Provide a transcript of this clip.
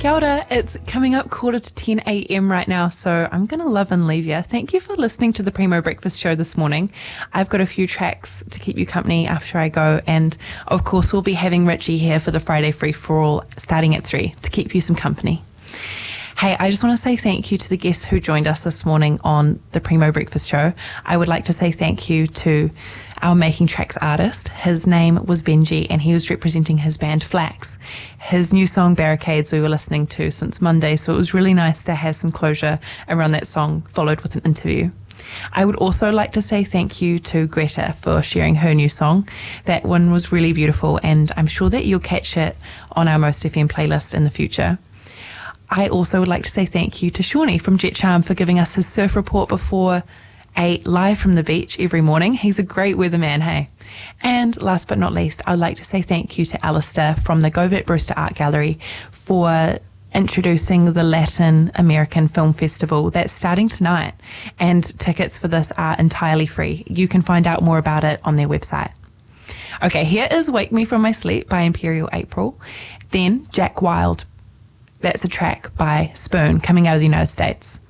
Kia ora, it's coming up 10:15 a.m. right now, so I'm going to love and leave you. Thank you for listening to the Primo Breakfast Show this morning. I've got a few tracks to keep you company after I go, and of course we'll be having Richie here for the Friday Free For All starting at 3 to keep you some company. Hey, I just want to say thank you to the guests who joined us this morning on the Primo Breakfast Show. I would like to say thank you to our Making Tracks artist. His name was Benji and he was representing his band Flax. His new song Barricades we were listening to since Monday, so it was really nice to have some closure around that song, followed with an interview. I would also like to say thank you to Greta for sharing her new song. That one was really beautiful and I'm sure that you'll catch it on our Most FM playlist in the future. I also would like to say thank you to Shawnee from Jet Charm for giving us his surf report before a live from the beach every morning. He's a great weatherman, hey. And last but not least, I'd like to say thank you to Alistair from the Govert Brewster Art Gallery for introducing the Latin American Film Festival that's starting tonight. And tickets for this are entirely free. You can find out more about it on their website. Okay, here is Wake Me From My Sleep by Imperial April. Then Jack Wild. That's a track by Spoon coming out of the United States.